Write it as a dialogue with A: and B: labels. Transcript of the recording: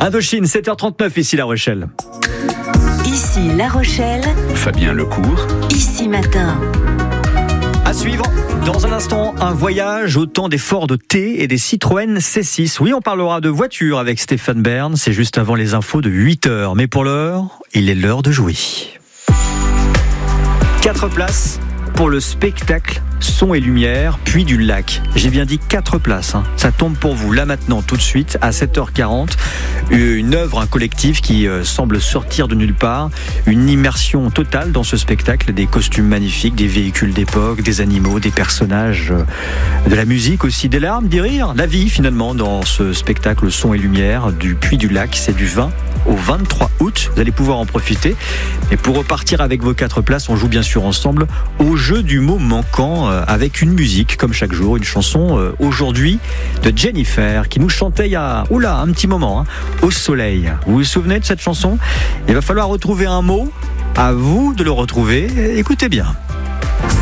A: Indochine, 7h39, ici La Rochelle.
B: Ici La Rochelle.
C: Fabien Lecourt.
B: Ici Matin.
A: À suivre, dans un instant, un voyage au temps des Ford T et des Citroën C6. Oui, on parlera de voitures avec Stéphane Bern, c'est juste avant les infos de 8h. Mais pour l'heure, il est l'heure de jouer. 4 places pour le spectacle Son et Lumière, Puy du Lac. J'ai bien dit 4 places. Ça tombe pour vous là maintenant, tout de suite, à 7h40. Une œuvre, un collectif qui semble sortir de nulle part. Une immersion totale dans ce spectacle. Des costumes magnifiques, des véhicules d'époque, des animaux, des personnages, de la musique aussi, des larmes, des rires. La vie finalement dans ce spectacle Son et Lumière du Puy du Lac. C'est du 20 au 23 août. Vous allez pouvoir en profiter. Et pour repartir avec vos 4 places, on joue bien sûr ensemble au jeu du mot manquant avec une musique, comme chaque jour, une chanson aujourd'hui de Jennifer qui nous chantait il y a un petit moment, Au soleil. Vous vous souvenez de cette chanson? Il va falloir retrouver un mot. À vous de le retrouver. Écoutez bien.